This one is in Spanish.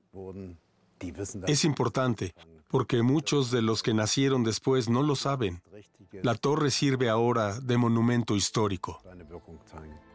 Es importante, porque muchos de los que nacieron después no lo saben. La torre sirve ahora de monumento histórico.